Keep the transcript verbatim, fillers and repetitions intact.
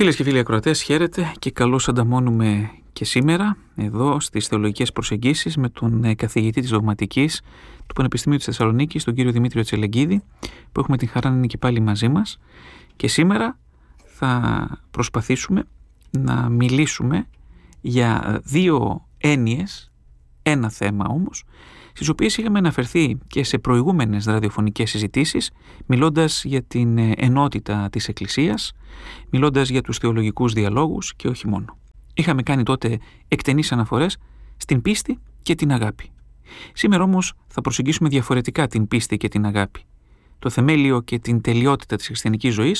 Φίλες και φίλοι ακροατές, χαίρετε και καλώς ανταμώνουμε και σήμερα εδώ στις θεολογικές προσεγγίσεις με τον καθηγητή της Δογματικής του Πανεπιστημίου της Θεσσαλονίκης, τον κύριο Δημήτριο Τσελεγκίδη, που έχουμε την χαρά να είναι και πάλι μαζί μας. Και σήμερα θα προσπαθήσουμε να μιλήσουμε για δύο έννοιες, ένα θέμα όμως, στις οποίες είχαμε αναφερθεί και σε προηγούμενες ραδιοφωνικές συζητήσεις, μιλώντας για την ενότητα της Εκκλησίας, μιλώντας για τους θεολογικούς διαλόγους και όχι μόνο. Είχαμε κάνει τότε εκτενείς αναφορές στην πίστη και την αγάπη. Σήμερα όμως θα προσεγγίσουμε διαφορετικά την πίστη και την αγάπη. Το θεμέλιο και την τελειότητα της χριστιανικής ζωής